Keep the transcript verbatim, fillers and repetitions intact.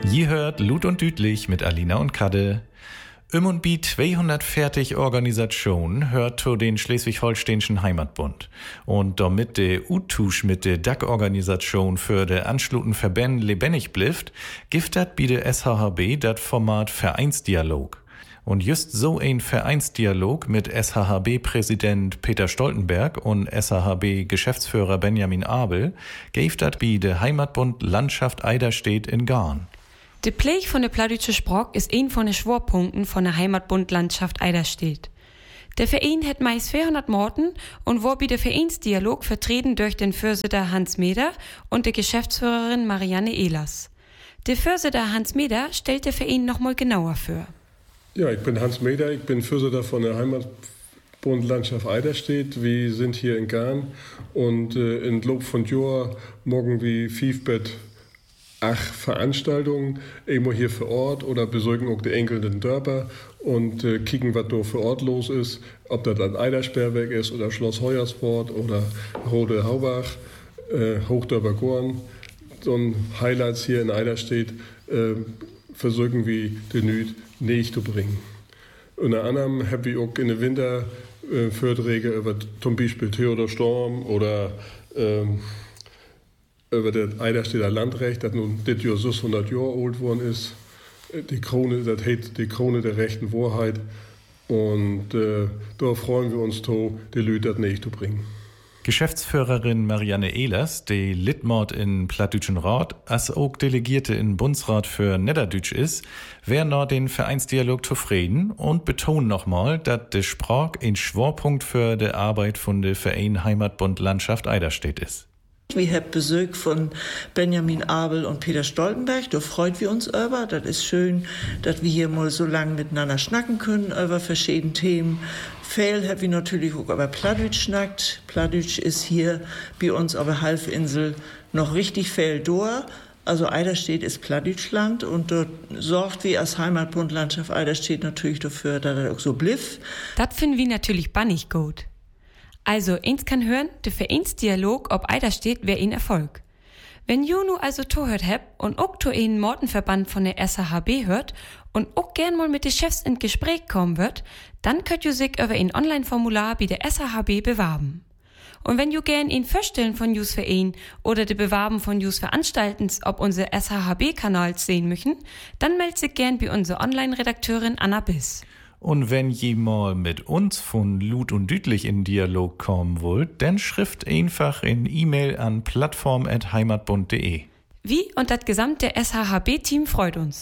Ihr hört Lut und Düdlich mit Alina und Kadde. Um und bi zweihundertvierzig Organisationen hört zu den Schleswig-Holsteinischen Heimatbund. Und damit der Utusch mit der D A G-Organisation für de anschluten Verbänden lebendig blifft, giftet bi de S H H B dat Format Vereinsdialog. Und just so ein Vereinsdialog mit S H H B-Präsident Peter Stoltenberg und S H H B-Geschäftsführer Benjamin Abel geft dat bi de Heimatbund Landschaft Eiderstedt in Garn. De Pflege von der Plattdeutsche Sprach ist ein von den Schwerpunkten von der Heimatbund Landschaft Eiderstedt. Der Verein hat meist vierhundert Morten und war bei der Vereinsdialog vertreten durch den Vorsitter Hans Meder und die Geschäftsführerin Marianne Ehlers. Der Vorsitter Hans Meder stellt der Verein nochmal genauer vor. Ja, ich bin Hans Meder, ich bin Vorsitter von der Heimatbund Landschaft Eiderstedt. Wir sind hier in Garn und äh, in Lob von Jahr morgen wie Fiefbett ach Veranstaltungen, immer hier vor Ort oder besuchen auch die enkelnden Dörper und äh, kicken, was da vor Ort los ist, ob das ein Eidersperrweg ist oder Schloss Heuersport oder Rode Haubach, äh, Hochdörper Gorn. So ein Highlights hier in Eiderstedt äh, versuchen wir den Nüt nicht zu bringen. Unter anderem haben wir auch in den Winter äh, Vorträge über zum Beispiel Theodor Storm oder ähm, über das Eiderstedter Landrecht, das nun das Jahr sechshundert Jahre alt worden ist. Die Krone, das heißt die Krone der rechten Wahrheit. Und äh, da freuen wir uns, to, die Leute das nicht zu bringen. Geschäftsführerin Marianne Ehlers, die Litmord in Plattdütschen Rat, als auch Delegierte in Bundesrat für Niederdütsch ist, wären noch den Vereinsdialog zufrieden und betonen nochmal, dass der Sprach ein Schwerpunkt für die Arbeit von der Verein Heimatbund Landschaft Eiderstedt ist. Wir haben Besuch von Benjamin Abel und Peter Stoltenberg, da freuen wir uns über. Das ist schön, dass wir hier mal so lange miteinander schnacken können über verschiedene Themen. Viel haben wir natürlich auch über Plattdeutsch schnackt. Plattdeutsch ist hier bei uns auf der Halbinsel noch richtig viel da. Also Eiderstedt ist Plattdeutschland und dort sorgt wir als Heimatbund Landschaft Eiderstedt natürlich dafür, dass das auch so bliff. Das finden wir natürlich bannig gut. Also, eins kann hören, der Vereinsdialog ob Eiderstedt wär ein Erfolg. Wenn ihr nu also zuhört habt und auch zu einen Mortenverband von der S H H B hört und auch gern mal mit den Chefs in Gespräch kommen wird, dann könnt ihr sich über ein Online-Formular bei der S H H B bewerben. Und wenn ihr gern ein Vorstellen von Jus Verein oder die Bewerben von Jus Veranstaltens ob unsere S H H B-Kanals sehen möchten, dann meldet sich gern bei unserer Online-Redakteurin Anna Biss. Und wenn je mal mit uns von Lut und Düdlich in Dialog kommen wollt, dann schrift einfach in E-Mail an plattform at heimatbund punkt de. Wie und das gesamte S H H B-Team freut uns.